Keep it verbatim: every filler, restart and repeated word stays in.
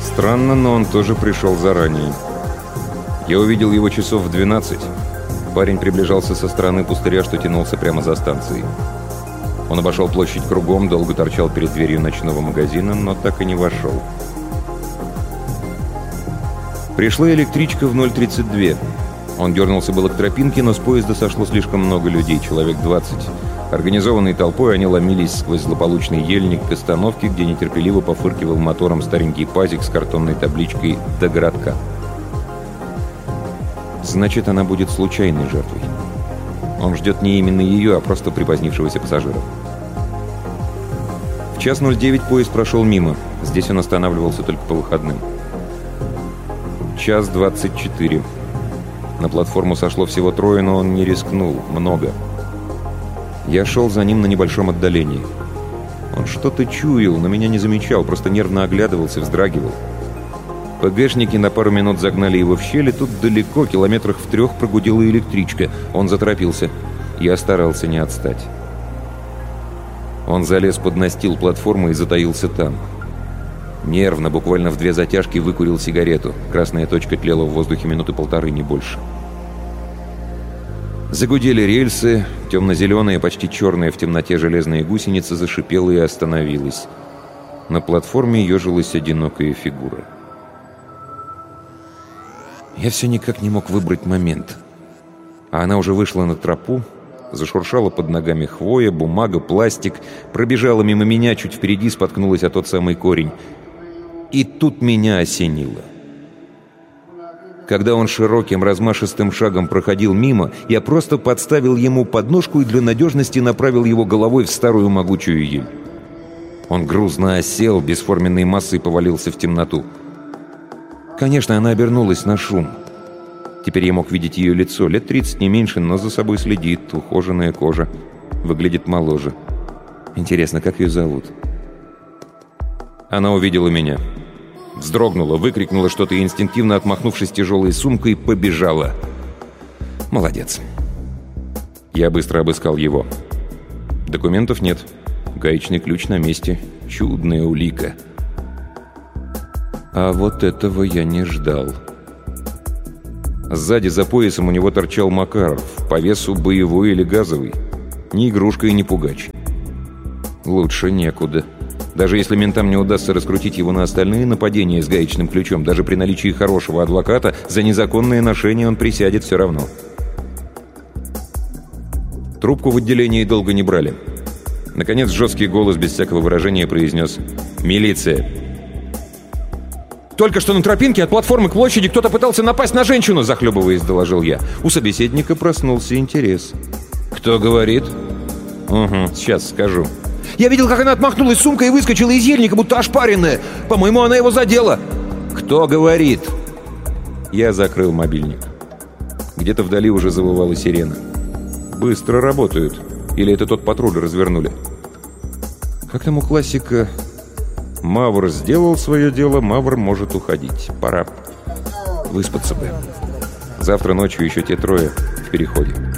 Странно, но он тоже пришел заранее. Я увидел его часов в двенадцать. Парень приближался со стороны пустыря, что тянулся прямо за станцией. Он обошел площадь кругом, долго торчал перед дверью ночного магазина, но так и не вошел. Пришла электричка в ноль тридцать два. Он дернулся было к тропинке, но с поезда сошло слишком много людей, человек двадцать. Организованной толпой они ломились сквозь злополучный ельник к остановке, где нетерпеливо пофыркивал мотором старенький пазик с картонной табличкой «До городка». Значит, она будет случайной жертвой. Он ждет не именно ее, а просто припозднившегося пассажира. В час ноль девять поезд прошел мимо. Здесь он останавливался только по выходным. Час двадцать четыре. На платформу сошло всего трое, но он не рискнул. Много. Я шел за ним на небольшом отдалении. Он что-то чуял, но меня не замечал, просто нервно оглядывался, вздрагивал. ПГшники на пару минут загнали его в щель, и тут далеко, километрах в трех, прогудела электричка. Он заторопился. Я старался не отстать. Он залез под настил платформы и затаился там. Нервно, буквально в две затяжки, выкурил сигарету. Красная точка тлела в воздухе минуты полторы, не больше. Загудели рельсы, темно-зеленая, почти черная в темноте железная гусеница зашипела и остановилась. На платформе ежилась одинокая фигура. Я все никак не мог выбрать момент. А она уже вышла на тропу, зашуршала под ногами хвоя, бумага, пластик, пробежала мимо меня, чуть впереди споткнулась о тот самый корень. И тут меня осенило. Когда он широким, размашистым шагом проходил мимо, я просто подставил ему подножку и для надежности направил его головой в старую могучую ель. Он грузно осел, бесформенной массой повалился в темноту. Конечно, она обернулась на шум. Теперь я мог видеть ее лицо. Лет тридцать, не меньше, но за собой следит. Ухоженная кожа. Выглядит моложе. Интересно, как ее зовут? Она увидела меня. Вздрогнула, выкрикнула что-то и, инстинктивно отмахнувшись тяжелой сумкой, побежала. Молодец. Я быстро обыскал его. Документов нет. Гаечный ключ на месте. Чудная улика. А вот этого я не ждал. Сзади за поясом у него торчал Макаров. По весу боевой или газовый. Ни игрушка и ни пугач. Лучше некуда. Даже если ментам не удастся раскрутить его на остальные нападения с гаечным ключом, даже при наличии хорошего адвоката, за незаконное ношение он присядет все равно. Трубку в отделении долго не брали. Наконец, жесткий голос без всякого выражения произнес: «Милиция!» «Только что на тропинке от платформы к площади кто-то пытался напасть на женщину!» — захлебываясь, доложил я. У собеседника проснулся интерес. «Кто говорит?» «Угу, сейчас скажу». «Я видел, как она отмахнулась сумкой и выскочила из ельника, будто ошпаренная. По-моему, она его задела». «Кто говорит?» Я закрыл мобильник. Где-то вдали уже завывала сирена. Быстро работают. Или это тот патруль развернули? Как там у классика? Мавр сделал свое дело, Мавр может уходить. Пора выспаться бы. Завтра ночью еще те трое в переходе.